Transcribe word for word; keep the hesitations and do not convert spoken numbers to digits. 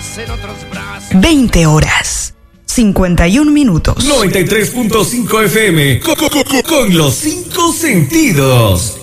veinte horas, cincuenta y un minutos. noventa y tres punto cinco F M, con, con, con, con los cinco sentidos.